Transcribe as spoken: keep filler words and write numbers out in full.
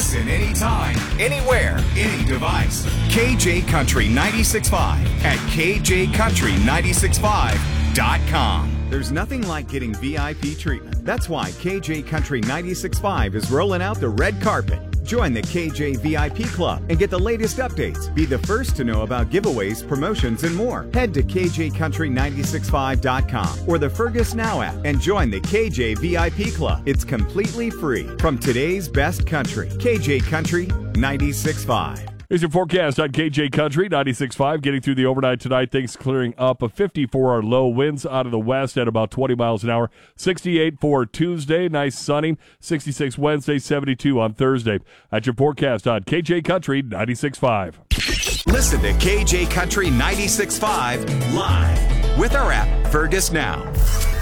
Listen anytime, anywhere, any device. K J Country ninety-six point five at k j country nine six five dot com. There's nothing like getting V I P treatment. That's why K J Country ninety-six point five is rolling out the red carpet. Join the K J V I P Club and get the latest updates. Be the first to know about giveaways, promotions, and more. Head to k j country nine six five dot com or the Fergus Now app and join the K J V I P Club. It's completely free. From today's best country, K J Country ninety-six point five. Here's your forecast on K J Country ninety-six point five. Getting through the overnight tonight, things clearing up. A fifty for our low, winds out of the west at about twenty miles an hour. sixty-eight for Tuesday, nice sunny. sixty-six Wednesday, seventy-two on Thursday. That's your forecast on K J Country ninety-six point five. Listen to K J Country ninety-six point five live with our app, Fergus Now.